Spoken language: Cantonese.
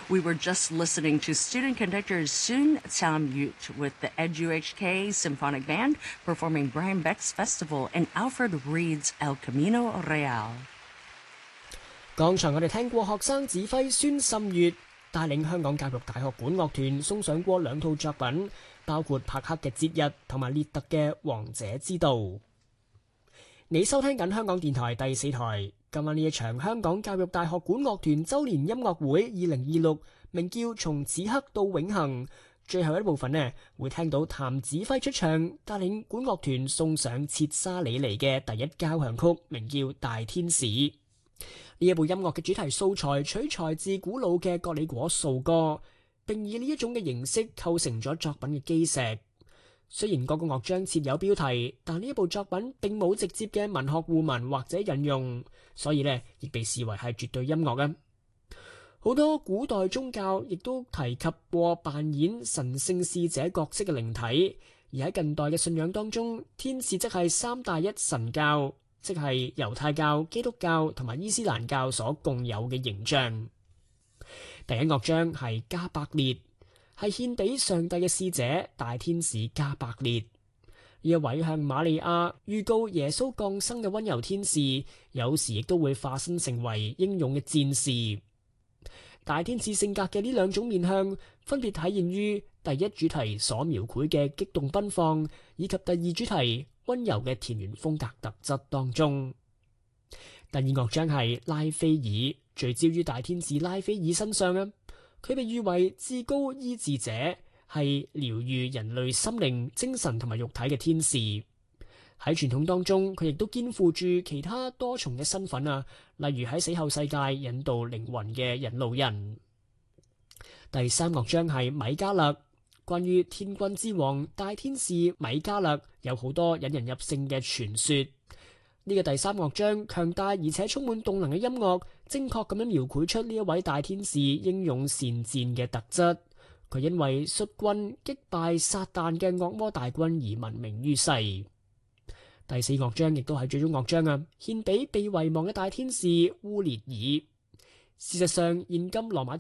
We were just listening to student conductor Sun Xiaoyut with the EduHK Symphonic Band performing Brian Beck's Festival and Alfred Reed's El Camino Real。 剛才我哋聽過學生指揮孫心月帶領香港教育大學管樂團送上過2套作品，包括柏克嘅《節日》同埋列特嘅《王者之道》。你收聽緊香港電台第4台，今晚呢一場香港教育大學管樂團周年音樂會2026，名叫《從此刻到永恆》。最後一部分呢，會聽到譚子輝出場，帶領管樂團送上切沙里尼嘅第一交響曲，名叫《大天使》。呢一部音樂嘅主題素材取材自古老嘅葛里果素歌，並以呢一種嘅形式構成咗作品嘅基石。雖然各個樂章設有標題，但呢一部作品並冇直接嘅文學互文或者引用，所以呢亦被視為係絕對音樂嘅。好多古代宗教亦都提及過扮演神聖使者角色嘅靈體，而喺近代嘅信仰當中，天使即係3大一神教，即係猶太教、基督教同埋伊斯蘭教所共有嘅形象。第一樂章係加百列，係獻俾上帝嘅使者大天使加百列。呢一位向瑪利亞預告耶穌降生嘅溫柔天使，有時亦都會化身成為英勇嘅戰士。大天使性格嘅呢2種面向，分別體現於第一主題所描繪嘅激動奔放，以及第二主題溫柔嘅田園風格特質當中。第二樂章係拉斐爾，聚焦於大天使拉斐爾身上啊。佢被譽為至高醫治者，係療癒人類心靈、精神同埋肉體嘅天使。喺傳統當中，佢亦都肩負住其他多重嘅身份啊，例如喺死後世界引導靈魂嘅引路人。第三樂章係米迦勒，關於天軍之王大天使米迦勒有好多引人入勝嘅傳說。呢個第三樂章強大而且充滿動能嘅音樂，精確咁樣描繪出呢一位大天使英勇善戰嘅特質。佢因為率軍擊敗撒旦嘅惡魔大軍而聞名於世。第四樂章亦都係最終樂章啊，獻俾被遺忘嘅大天使烏列爾。事實上，現今羅馬